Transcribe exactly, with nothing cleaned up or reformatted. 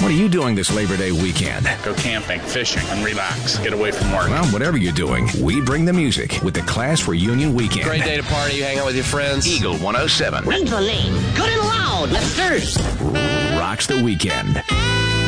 What are you doing this Labor Day weekend? Go camping, fishing, and relax. Get away from work. Well, whatever you're doing, we bring the music with the Class Reunion Weekend. Great day to party, hang out with your friends. Eagle one oh seven. Run the name. Good and loud, lifters. Rocks the weekend.